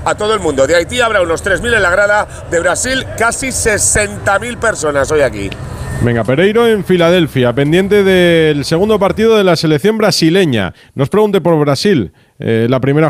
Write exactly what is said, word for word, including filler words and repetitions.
a todo el mundo. De Haití habrá unos tres mil en la grada, de Brasil casi sesenta mil personas hoy aquí. Venga, Pereiro en Filadelfia, pendiente del segundo partido de la selección brasileña. No os pregunte por Brasil, eh, la primera